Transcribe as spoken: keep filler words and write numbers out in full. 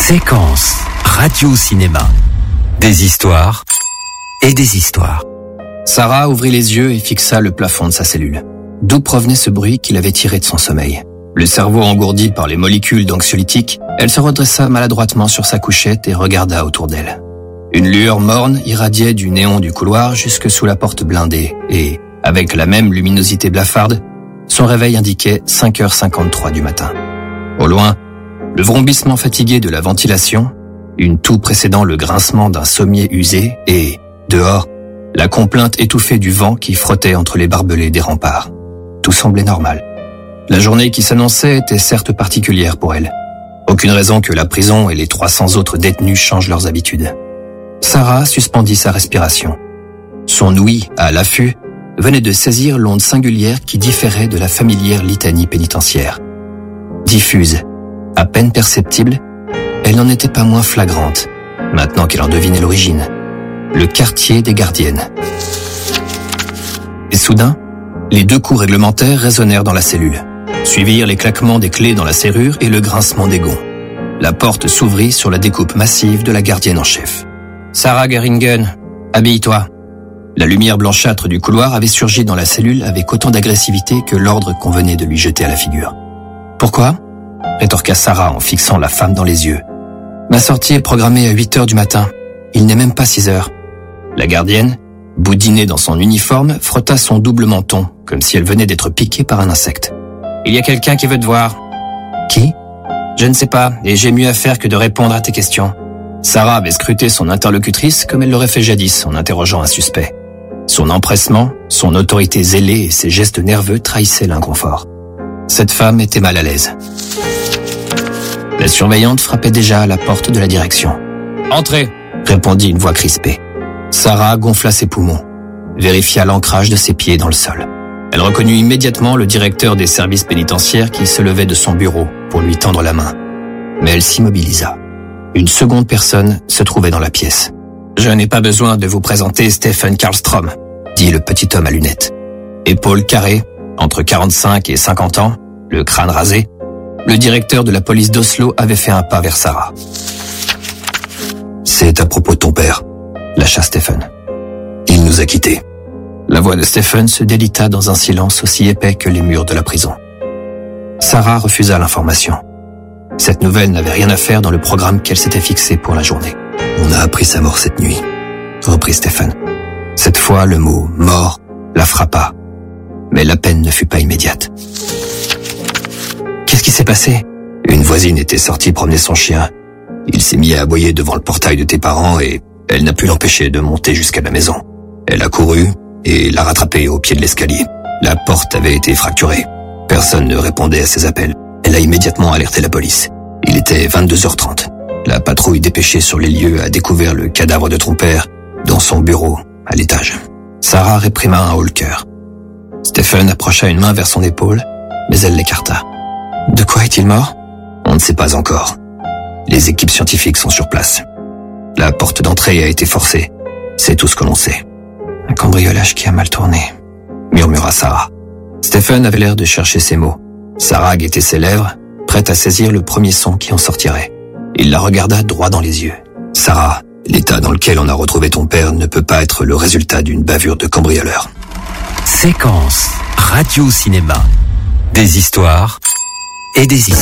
Séquence radio-cinéma. Des histoires et des histoires. Sarah ouvrit les yeux et fixa le plafond de sa cellule. D'où provenait ce bruit qui l'avait tiré de son sommeil? Le cerveau engourdi par les molécules d'anxiolytiques, elle se redressa maladroitement sur sa couchette et regarda autour d'elle. Une lueur morne irradiait du néon du couloir jusque sous la porte blindée et, avec la même luminosité blafarde, son réveil indiquait cinq heures cinquante-trois du matin. Au loin, le vrombissement fatigué de la ventilation, une toux précédant le grincement d'un sommier usé et, dehors, la complainte étouffée du vent qui frottait entre les barbelés des remparts. Tout semblait normal. La journée qui s'annonçait était certes particulière pour elle. Aucune raison que la prison et les trois cents autres détenus changent leurs habitudes. Sarah suspendit sa respiration. Son ouïe, à l'affût, venait de saisir l'onde singulière qui différait de la familière litanie pénitentiaire. Diffuse, à peine perceptible, elle n'en était pas moins flagrante, maintenant qu'elle en devinait l'origine. Le quartier des gardiennes. Et soudain, les deux coups réglementaires résonnèrent dans la cellule. Suivirent les claquements des clés dans la serrure et le grincement des gonds. La porte s'ouvrit sur la découpe massive de la gardienne en chef. « Sarah Geringen, habille-toi !» La lumière blanchâtre du couloir avait surgi dans la cellule avec autant d'agressivité que l'ordre qu'on venait de lui jeter à la figure. « Pourquoi ?» rétorqua Sarah en fixant la femme dans les yeux. « Ma sortie est programmée à huit heures du matin. Il n'est même pas six heures. » La gardienne, boudinée dans son uniforme, frotta son double menton, comme si elle venait d'être piquée par un insecte. « Il y a quelqu'un qui veut te voir. »« Qui ?»« Je ne sais pas, et j'ai mieux à faire que de répondre à tes questions. » Sarah avait scruté son interlocutrice comme elle l'aurait fait jadis en interrogeant un suspect. Son empressement, son autorité zélée et ses gestes nerveux trahissaient l'inconfort. Cette femme était mal à l'aise. La surveillante frappait déjà à la porte de la direction. « Entrez !» répondit une voix crispée. Sarah gonfla ses poumons, vérifia l'ancrage de ses pieds dans le sol. Elle reconnut immédiatement le directeur des services pénitentiaires qui se levait de son bureau pour lui tendre la main. Mais elle s'immobilisa. Une seconde personne se trouvait dans la pièce. « Je n'ai pas besoin de vous présenter Stephen Karlstrom », dit le petit homme à lunettes. Épaules carrées, entre quarante-cinq et cinquante ans, le crâne rasé, le directeur de la police d'Oslo avait fait un pas vers Sarah. « C'est à propos de ton père », lâcha Stephen. « Il nous a quittés. » La voix de Stephen se délita dans un silence aussi épais que les murs de la prison. Sarah refusa l'information. Cette nouvelle n'avait rien à faire dans le programme qu'elle s'était fixé pour la journée. « On a appris sa mort cette nuit », reprit Stephen. Cette fois, le mot « mort » la frappa. Mais la peine ne fut pas immédiate. « Qu'est-ce qui s'est passé ?» Une voisine était sortie promener son chien. Il s'est mis à aboyer devant le portail de tes parents et elle n'a pu l'empêcher de monter jusqu'à la maison. Elle a couru et l'a rattrapé au pied de l'escalier. La porte avait été fracturée. Personne ne répondait à ses appels. Elle a immédiatement alerté la police. Il était vingt-deux heures trente. La patrouille dépêchée sur les lieux a découvert le cadavre de ton père dans son bureau, à l'étage. Sarah réprima un haut-le-cœur. Stephen approcha une main vers son épaule, mais elle l'écarta. « De quoi est-il mort ?» On ne sait pas encore. Les équipes scientifiques sont sur place. La porte d'entrée a été forcée. C'est tout ce que l'on sait. « Un cambriolage qui a mal tourné », murmura Sarah. Stephen avait l'air de chercher ses mots. Sarah guettait ses lèvres, prête à saisir le premier son qui en sortirait. Il la regarda droit dans les yeux. « Sarah, l'état dans lequel on a retrouvé ton père ne peut pas être le résultat d'une bavure de cambrioleur. » Séquence radio-cinéma. Des histoires et des histoires.